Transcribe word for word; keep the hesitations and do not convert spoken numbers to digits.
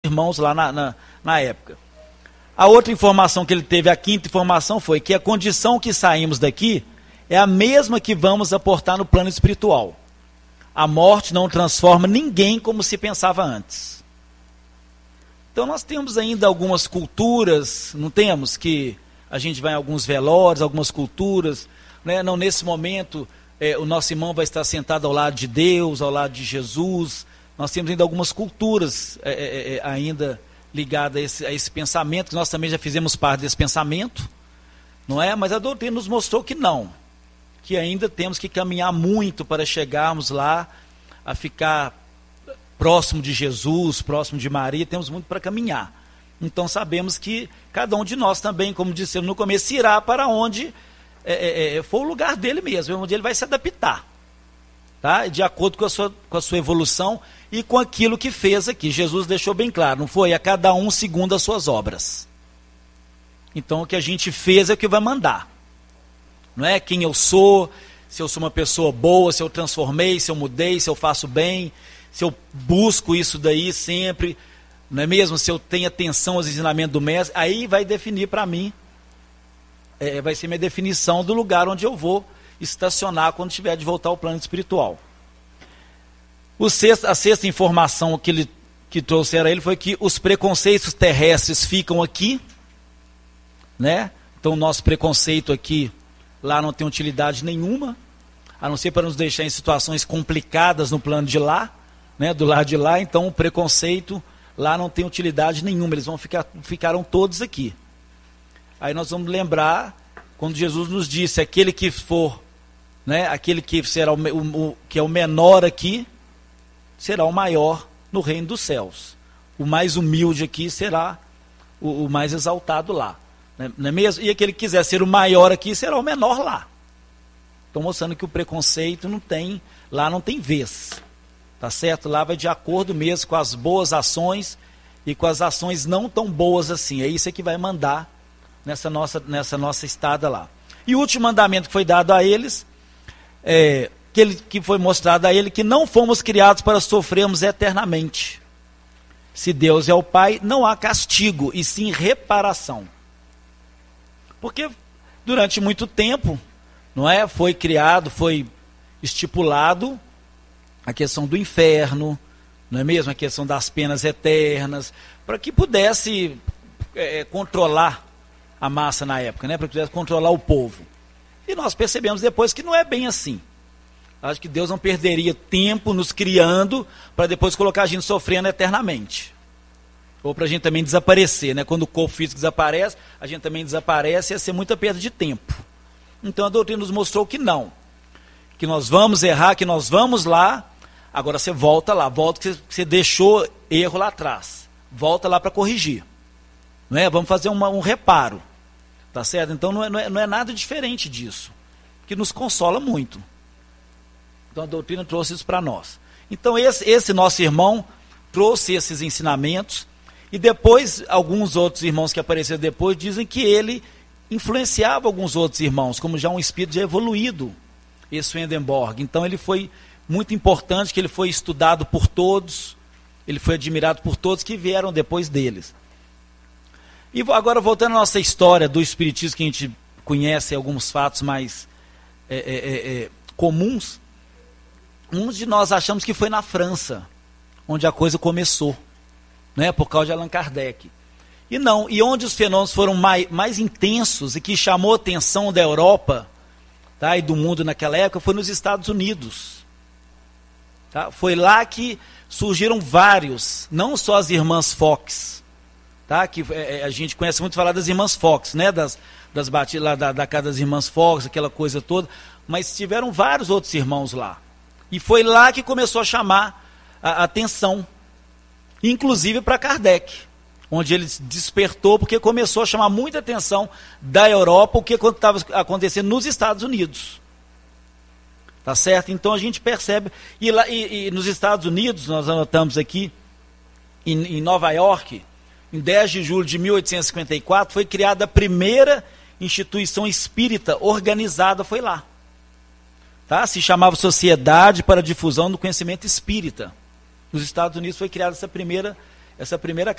irmãos lá na, na, na época. A outra informação que ele teve, a quinta informação, foi que a condição que saímos daqui é a mesma que vamos aportar no plano espiritual. A morte não transforma ninguém como se pensava antes. Então nós temos ainda algumas culturas, não temos, que a gente vai em alguns velórios, algumas culturas, né? Não, nesse momento é, o nosso irmão vai estar sentado ao lado de Deus, ao lado de Jesus. Nós temos ainda algumas culturas é, é, é, ainda ligadas a esse, a esse pensamento, que nós também já fizemos parte desse pensamento, não é? Mas a doutrina nos mostrou que não, que ainda temos que caminhar muito para chegarmos lá a ficar próximo de Jesus, próximo de Maria, temos muito para caminhar. Então sabemos que cada um de nós também, como dissemos no começo, irá para onde é, é, for o lugar dele mesmo, onde ele vai se adaptar, tá? De acordo com a sua, com a sua evolução e com aquilo que fez aqui. Jesus deixou bem claro, não foi? A cada um segundo as suas obras. Então o que a gente fez é o que vai mandar. Não é quem eu sou, se eu sou uma pessoa boa, se eu transformei, se eu mudei, se eu faço bem, se eu busco isso daí sempre, não é mesmo? Se eu tenho atenção aos ensinamentos do mestre, aí vai definir para mim, é, vai ser minha definição do lugar onde eu vou estacionar quando tiver de voltar ao plano espiritual. O sexto, a sexta informação que, ele, que trouxeram a ele foi que os preconceitos terrestres ficam aqui, né? Então o nosso preconceito aqui, lá não tem utilidade nenhuma, a não ser para nos deixar em situações complicadas no plano de lá, né, do lado de lá. Então o preconceito lá não tem utilidade nenhuma, eles vão ficar, ficaram todos aqui. Aí nós vamos lembrar, quando Jesus nos disse, aquele que for, né, aquele que será o, o, o, que é o menor aqui, será o maior no reino dos céus. O mais humilde aqui será o, o mais exaltado lá. Não é mesmo? E aquele que quiser ser o maior aqui, será o menor lá. Estou mostrando que o preconceito não tem, lá não tem vez. Tá certo? Lá vai de acordo mesmo com as boas ações e com as ações não tão boas assim. É isso que vai mandar nessa nossa, nessa nossa estada lá. E o último mandamento que foi dado a eles, é, que, ele, que foi mostrado a ele, que não fomos criados para sofrermos eternamente. Se Deus é o Pai, não há castigo, e sim reparação. Porque durante muito tempo, não é, foi criado, foi estipulado a questão do inferno, não é mesmo? A questão das penas eternas, para que pudesse é, controlar a massa na época, né? Para que pudesse controlar o povo. E nós percebemos depois que não é bem assim. Acho que Deus não perderia tempo nos criando para depois colocar a gente sofrendo eternamente. Ou para a gente também desaparecer, né? Quando o corpo físico desaparece, a gente também desaparece, ia ser muita perda de tempo. Então a doutrina nos mostrou que não. Que nós vamos errar, que nós vamos lá, agora você volta lá, volta que você deixou erro lá atrás. Volta lá para corrigir. Não é? Vamos fazer uma, um reparo. Tá certo? Então não é, não, é, não é nada diferente disso. Que nos consola muito. Então a doutrina trouxe isso para nós. Então esse, esse nosso irmão trouxe esses ensinamentos. E depois, alguns outros irmãos que apareceram depois dizem que ele influenciava alguns outros irmãos, como já um espírito já evoluído, esse Swedenborg. Então ele foi muito importante, que ele foi estudado por todos, ele foi admirado por todos que vieram depois deles. E agora voltando à nossa história do espiritismo, que a gente conhece alguns fatos mais é, é, é, comuns, uns de nós achamos que foi na França, onde a coisa começou. Né, por causa de Allan Kardec. E não, e onde os fenômenos foram mais, mais intensos e que chamou a atenção da Europa, tá, e do mundo naquela época, foi nos Estados Unidos. Tá? Foi lá que surgiram vários, não só as irmãs Fox, tá, que é, a gente conhece muito falar das irmãs Fox, né, das, das batidas lá da, da casa das irmãs Fox, aquela coisa toda, mas tiveram vários outros irmãos lá. E foi lá que começou a chamar a, a atenção, inclusive para Kardec, onde ele despertou, porque começou a chamar muita atenção da Europa, o que estava acontecendo nos Estados Unidos. Tá certo? Então a gente percebe, e, lá, e, e nos Estados Unidos, nós anotamos aqui, em, em Nova York, em dez de julho de mil oitocentos e cinquenta e quatro, foi criada a primeira instituição espírita organizada, foi lá. Tá? Se chamava Sociedade para a Difusão do Conhecimento Espírita. Nos Estados Unidos foi criada essa primeira, essa primeira